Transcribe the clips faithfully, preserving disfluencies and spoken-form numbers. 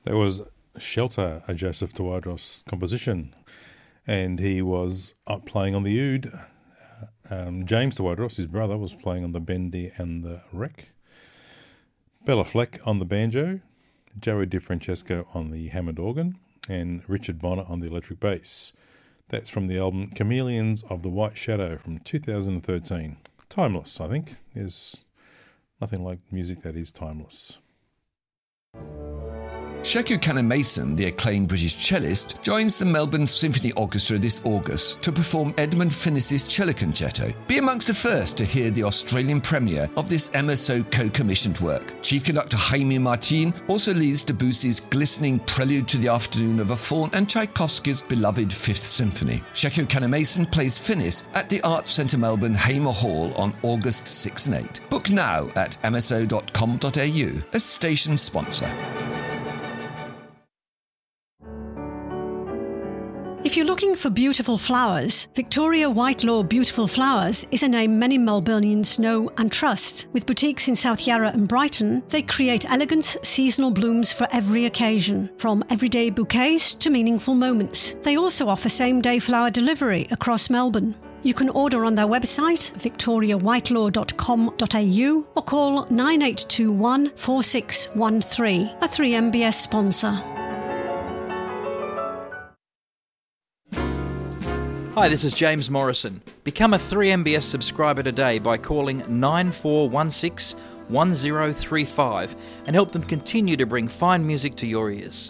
That was Shelter, a Joseph Tawadros composition, and he was up playing on the oud. Um, James Tawadros, his brother, was playing on the bendy and the rec. Bella Fleck on the banjo, Joey DiFrancesco on the hammered organ, and Richard Bonner on the electric bass. That's from the album Chameleons of the White Shadow from two thousand thirteen. Timeless, I think. There's nothing like music that is timeless. Sheku Kanneh-Mason, the acclaimed British cellist, joins the Melbourne Symphony Orchestra this August to perform Edmund Finnis's Cello Concerto. Be amongst the first to hear the Australian premiere of this M S O co-commissioned work. Chief conductor Jaime Martin also leads Debussy's glistening Prelude to the Afternoon of a Faun and Tchaikovsky's beloved Fifth Symphony. Sheku Kanneh-Mason plays Finnis at the Arts Centre Melbourne Hamer Hall on August sixth and eighth. Book now at m s o dot com dot a u, a station sponsor. If you're looking for beautiful flowers, Victoria Whitelaw Beautiful Flowers is a name many Melburnians know and trust. With boutiques in South Yarra and Brighton, they create elegant, seasonal blooms for every occasion, from everyday bouquets to meaningful moments. They also offer same-day flower delivery across Melbourne. You can order on their website, victoria whitelaw dot com dot a u, or call nine eight two one, four six one three, a three M B S sponsor. Hi, this is James Morrison. Become a three M B S subscriber today by calling nine four one six, one zero three five and help them continue to bring fine music to your ears.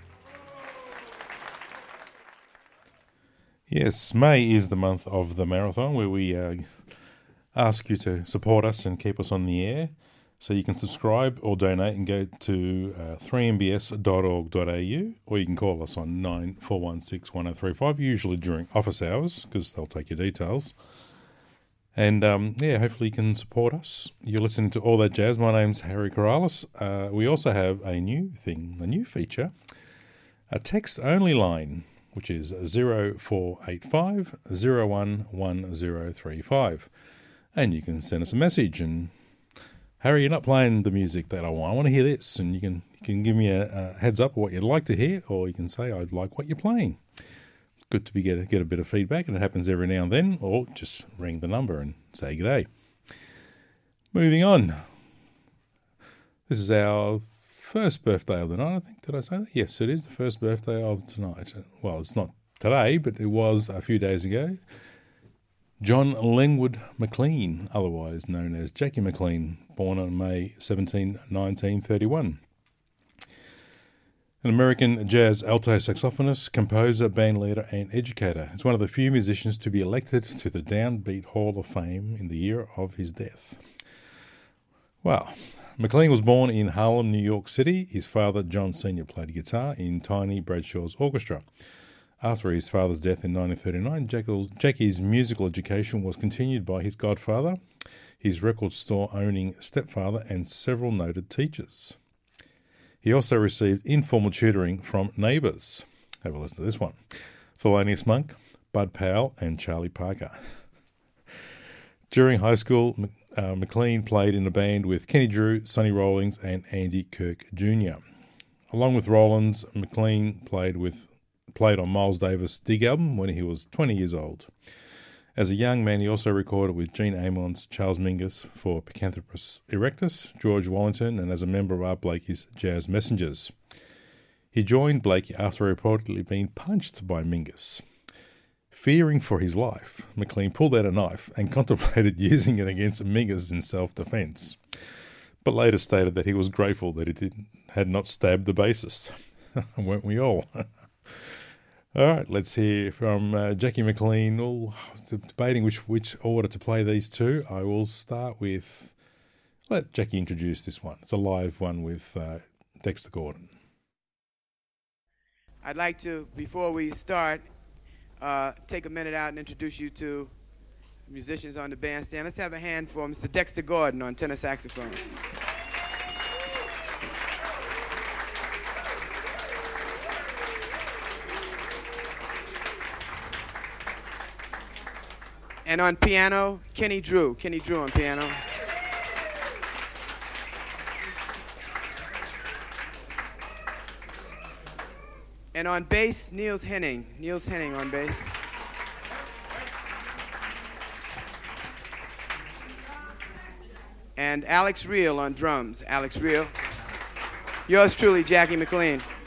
Yes, May is the month of the marathon, where we uh, ask you to support us and keep us on the air. So you can subscribe or donate and go to uh, three m b s dot org dot a u, or you can call us on nine four one six, one zero three five, usually during office hours, because they'll take your details. And um, yeah, hopefully you can support us. You're listening to All That Jazz. My name's Harry Corrales. Uh, we also have a new thing, a new feature, a text-only line, which is zero four eight five, zero one one zero three five. And you can send us a message and, Harry, you're not playing the music that I want. I want to hear this. And you can you can give me a, a heads up of what you'd like to hear, or you can say, I'd like what you're playing. Good to be get, get a bit of feedback, and it happens every now and then, or just ring the number and say g'day. Moving on. This is our first birthday of the night, I think. Did I say that? Yes, it is the first birthday of tonight. Well, it's not today, but it was a few days ago. John Lengwood McLean, otherwise known as Jackie McLean, born on May seventeenth, nineteen thirty-one. An American jazz alto saxophonist, composer, bandleader and educator. He's one of the few musicians to be elected to the Downbeat Hall of Fame in the year of his death. Wow. McLean was born in Harlem, New York City. His father, John Senior, played guitar in Tiny Bradshaw's orchestra. After his father's death in nineteen thirty-nine, Jackie's musical education was continued by his godfather, his record store-owning stepfather, and several noted teachers. He also received informal tutoring from neighbours. Have a listen to this one. Thelonious Monk, Bud Powell, and Charlie Parker. During high school, uh, McLean played in a band with Kenny Drew, Sonny Rollins, and Andy Kirk Junior Along with Rollins, McLean played with played on Miles Davis' Dig album when he was twenty years old. As a young man, he also recorded with Gene Ammons, Charles Mingus for Picanthropus erectus, George Wallington, and as a member of Art Blakey's Jazz Messengers. He joined Blakey after reportedly being punched by Mingus. Fearing for his life, McLean pulled out a knife and contemplated using it against Mingus in self-defense, but later stated that he was grateful that he did, had not stabbed the bassist. Weren't we all? All right, let's hear from uh, Jackie McLean. All debating which, which order to play these two. I will start with, let Jackie introduce this one. It's a live one with uh, Dexter Gordon. I'd like to, before we start, uh, take a minute out and introduce you to musicians on the bandstand. Let's have a hand for Mister Dexter Gordon on tenor saxophone. And on piano, Kenny Drew. Kenny Drew on piano. And on bass, Niels Henning. Niels Henning on bass. And Alex Reel on drums. Alex Reel. Yours truly, Jackie McLean.